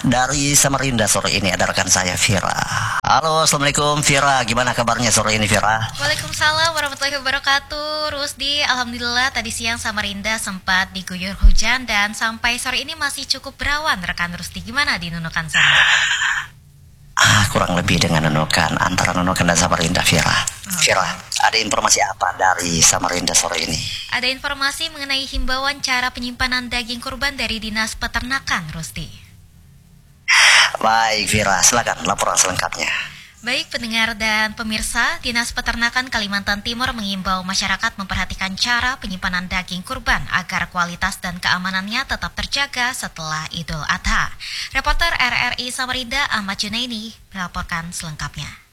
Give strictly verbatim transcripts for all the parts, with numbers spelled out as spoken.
Dari Samarinda sore ini ada rekan saya Vira. Halo, assalamualaikum Vira. Gimana kabarnya sore ini Vira? Waalaikumsalam warahmatullahi wabarakatuh. Rusdi, alhamdulillah tadi siang Samarinda sempat diguyur hujan dan sampai sore ini masih cukup berawan. Rekan Rusdi, gimana di Nunukan sana? Ah, kurang lebih dengan Nunukan, antara Nunukan dan Samarinda Vira. Oh. Vira, ada informasi apa dari Samarinda sore ini? Ada informasi mengenai himbauan cara penyimpanan daging kurban dari Dinas Peternakan, Rusdi. Baik Vira, silakan laporan selengkapnya. Baik pendengar dan pemirsa, Dinas Peternakan Kalimantan Timur mengimbau masyarakat memperhatikan cara penyimpanan daging kurban agar kualitas dan keamanannya tetap terjaga setelah Idul Adha. Reporter R R I Samarinda Ahmad Junaidi melaporkan selengkapnya.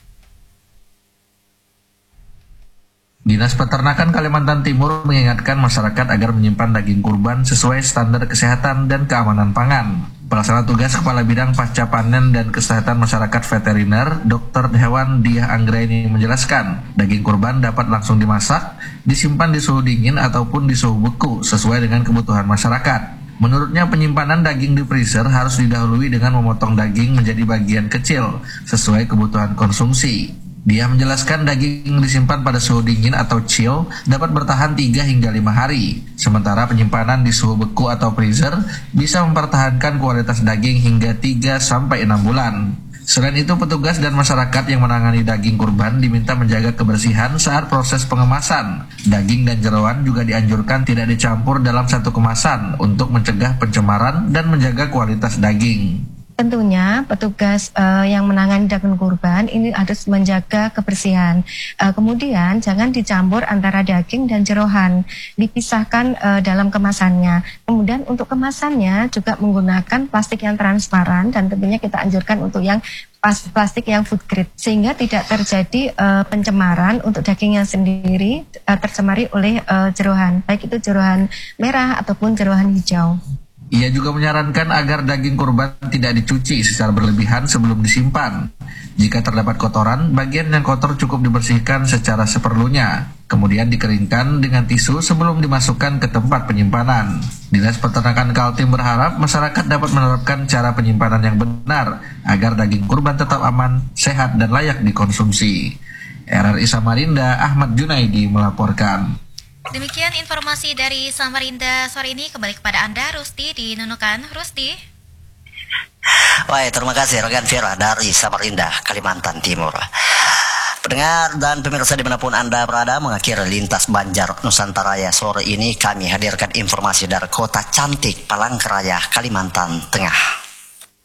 Dinas Peternakan Kalimantan Timur mengingatkan masyarakat agar menyimpan daging kurban sesuai standar kesehatan dan keamanan pangan. Pelaksana tugas Kepala Bidang Pasca Panen dan Kesehatan Masyarakat Veteriner, Dokter Hewan Diah Anggraini menjelaskan, daging kurban dapat langsung dimasak, disimpan di suhu dingin ataupun di suhu beku sesuai dengan kebutuhan masyarakat. Menurutnya penyimpanan daging di freezer harus didahului dengan memotong daging menjadi bagian kecil sesuai kebutuhan konsumsi. Dia menjelaskan daging disimpan pada suhu dingin atau chill dapat bertahan tiga hingga lima hari. Sementara penyimpanan di suhu beku atau freezer bisa mempertahankan kualitas daging hingga tiga sampai enam bulan. Selain itu, petugas dan masyarakat yang menangani daging kurban diminta menjaga kebersihan saat proses pengemasan. Daging dan jeroan juga dianjurkan tidak dicampur dalam satu kemasan untuk mencegah pencemaran dan menjaga kualitas daging. Tentunya petugas uh, yang menangani daging kurban ini harus menjaga kebersihan. Uh, kemudian jangan dicampur antara daging dan jeroan, dipisahkan uh, dalam kemasannya. Kemudian untuk kemasannya juga menggunakan plastik yang transparan dan tentunya kita anjurkan untuk yang plastik yang food grade sehingga tidak terjadi uh, pencemaran untuk dagingnya sendiri uh, tercemari oleh uh, jeroan, baik itu jeroan merah ataupun jeroan hijau. Ia juga menyarankan agar daging kurban tidak dicuci secara berlebihan sebelum disimpan. Jika terdapat kotoran, bagian yang kotor cukup dibersihkan secara seperlunya, kemudian dikeringkan dengan tisu sebelum dimasukkan ke tempat penyimpanan. Dinas Peternakan Kaltim berharap masyarakat dapat menerapkan cara penyimpanan yang benar agar daging kurban tetap aman, sehat, dan layak dikonsumsi. R R I Samarinda, Ahmad Junaidi melaporkan. Demikian informasi dari Samarinda sore ini. Kembali kepada Anda, Rusdi di Nunukan. Rusdi. Baik, terima kasih rekan Vira dari Samarinda, Kalimantan Timur. Pendengar dan pemirsa dimanapun Anda berada, mengakhiri lintas Banjar Nusantara ya sore ini kami hadirkan informasi dari kota cantik Palangkaraya, Kalimantan Tengah.